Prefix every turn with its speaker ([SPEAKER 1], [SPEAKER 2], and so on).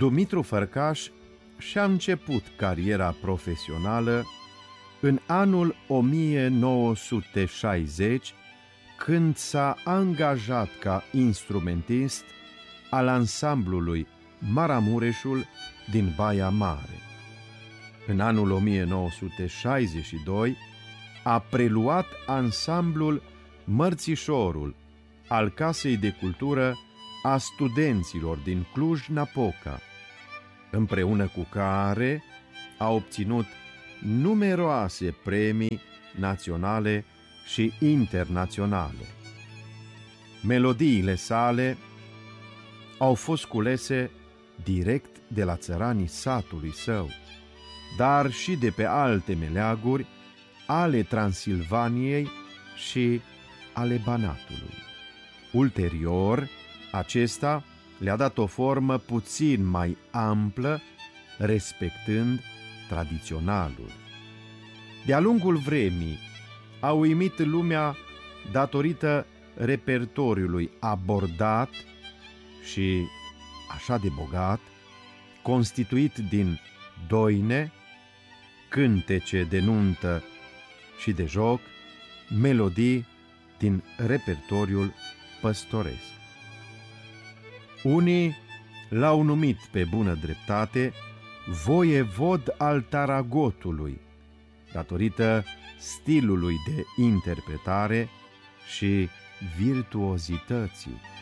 [SPEAKER 1] Dumitru Fărcaș și-a început cariera profesională în anul 1960, când s-a angajat ca instrumentist al ansamblului Maramureșul din Baia Mare. În anul 1962 a preluat ansamblul Mărțișorul al Casei de Cultură a Studenților din Cluj-Napoca, împreună cu care a obținut numeroase premii naționale și internaționale. Melodiile sale au fost culese direct de la țăranii satului său, dar și de pe alte meleaguri ale Transilvaniei și ale Banatului. Ulterior, acesta le-a dat o formă puțin mai amplă, respectând tradiționalul. De-a lungul vremii a uimit lumea datorită repertoriului abordat și așa de bogat, constituit din doine, cântece de nuntă și de joc, melodii din repertoriul păstoresc. Unii l-au numit pe bună dreptate voievod al Taragotului, datorită stilului de interpretare și virtuozității